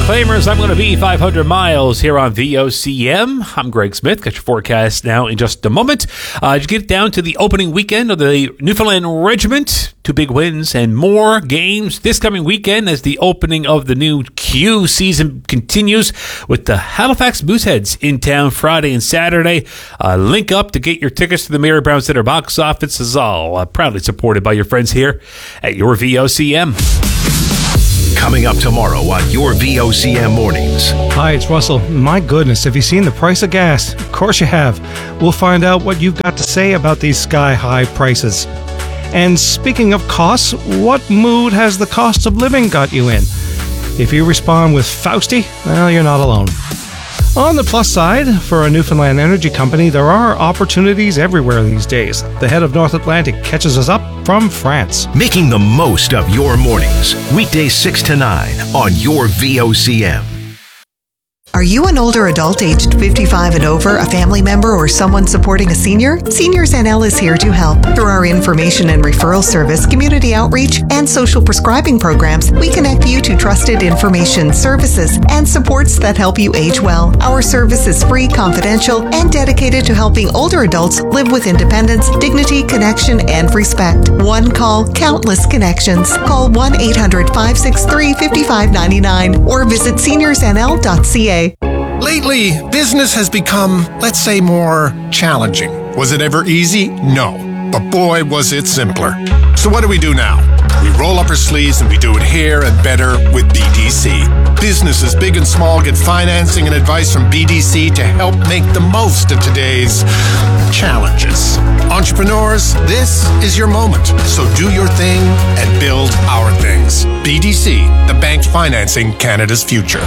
Proclaimers, I'm going to be 500 miles here on VOCM. I'm Greg Smith. Got your forecast now in just a moment. You get down to the opening weekend of the Newfoundland Regiment. 2 big wins and more games this coming weekend as the opening of the new Q season continues with the Halifax Mooseheads in town Friday and Saturday. Link up to get your tickets to the Mary Brown Center box office is all proudly supported by your friends here at your VOCM. Coming up tomorrow on your VOCM Mornings. Hi, it's Russell. My goodness, have you seen the price of gas? Of course you have. We'll find out what you've got to say about these sky-high prices. And speaking of costs, what mood has the cost of living got you in? If you respond with Fausty, well, you're not alone. On the plus side, for a Newfoundland energy company, there are opportunities everywhere these days. The head of North Atlantic catches us up from France. Making the most of your mornings. Weekdays 6 to 9 on your VOCM. Are you an older adult aged 55 and over, a family member, or someone supporting a senior? Seniors NL is here to help. Through our information and referral service, community outreach, and social prescribing programs, we connect you to trusted information, services, and supports that help you age well. Our service is free, confidential, and dedicated to helping older adults live with independence, dignity, connection, and respect. One call, countless connections. Call 1-800-563-5599 or visit seniorsnl.ca. Lately, business has become, let's say, more challenging. Was it ever easy? No. But boy, was it simpler. So what do we do now? We roll up our sleeves and we do it here and better with BDC. Businesses big and small get financing and advice from BDC to help make the most of today's challenges. Entrepreneurs, this is your moment. So do your thing and build our things. BDC, the bank financing Canada's future.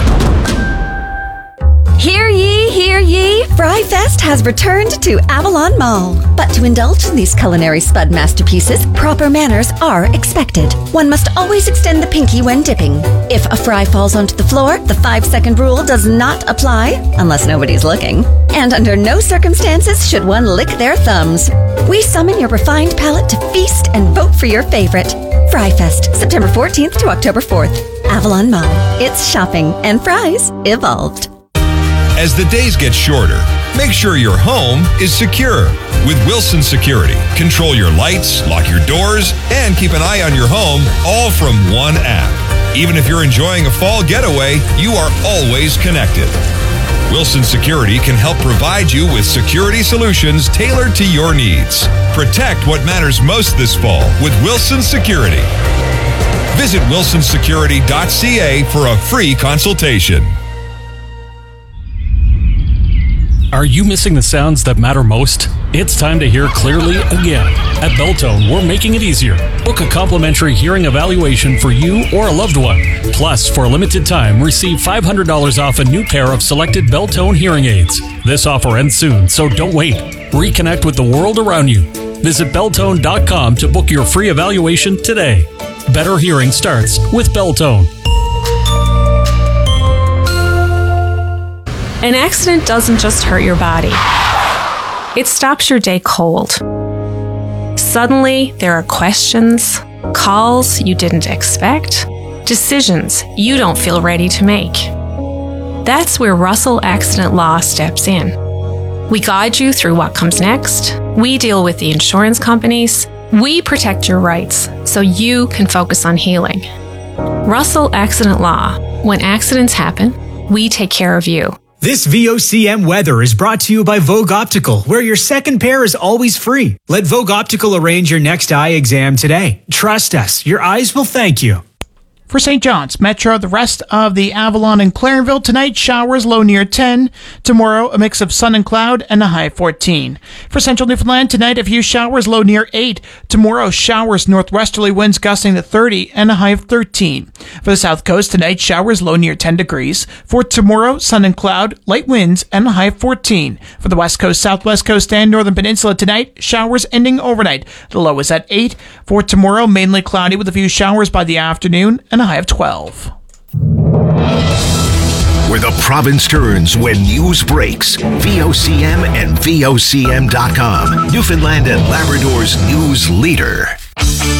Hear ye, hear ye! Fry Fest has returned to Avalon Mall. But to indulge in these culinary spud masterpieces, proper manners are expected. One must always extend the pinky when dipping. If a fry falls onto the floor, the 5-second rule does not apply, unless nobody's looking. And under no circumstances should one lick their thumbs. We summon your refined palate to feast and vote for your favorite. Fry Fest, September 14th to October 4th. Avalon Mall. It's shopping and fries evolved. As the days get shorter, make sure your home is secure. With Wilson Security, control your lights, lock your doors, and keep an eye on your home, all from one app. Even if you're enjoying a fall getaway, you are always connected. Wilson Security can help provide you with security solutions tailored to your needs. Protect what matters most this fall with Wilson Security. Visit wilsonsecurity.ca for a free consultation. Are you missing the sounds that matter most? It's time to hear clearly again. At Beltone, we're making it easier. Book a complimentary hearing evaluation for you or a loved one. Plus, for a limited time, receive $500 off a new pair of selected Beltone hearing aids. This offer ends soon, so don't wait. Reconnect with the world around you. Visit Beltone.com to book your free evaluation today. Better hearing starts with Beltone. An accident doesn't just hurt your body. It stops your day cold. Suddenly, there are questions, calls you didn't expect, decisions you don't feel ready to make. That's where Russell Accident Law steps in. We guide you through what comes next. We deal with the insurance companies. We protect your rights so you can focus on healing. Russell Accident Law. When accidents happen, we take care of you. This VOCM weather is brought to you by Vogue Optical, where your second pair is always free. Let Vogue Optical arrange your next eye exam today. Trust us, your eyes will thank you. For St. John's Metro, the rest of the Avalon and Clarenville tonight, showers low near 10. Tomorrow, a mix of sun and cloud and a high 14. For Central Newfoundland tonight, a few showers low near 8. Tomorrow, showers northwesterly winds gusting to 30 and a high of 13. For the South Coast tonight, showers low near 10 degrees. For tomorrow, sun and cloud, light winds and a high of 14. For the West Coast, Southwest Coast, and Northern Peninsula tonight, showers ending overnight. The low is at 8. For tomorrow, mainly cloudy with a few showers by the afternoon and a high of 12. Where the province turns when news breaks. VOCM and VOCM.com. Newfoundland and Labrador's news leader.